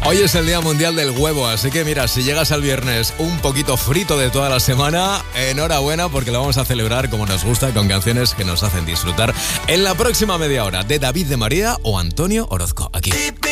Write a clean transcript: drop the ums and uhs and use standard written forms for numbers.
Hoy es el Día Mundial del Huevo, así que mira, si llegas al viernes un poquito frito de toda la semana, enhorabuena porque lo vamos a celebrar como nos gusta, con canciones que nos hacen disfrutar en la próxima media hora de David de María o Antonio Orozco, aquí.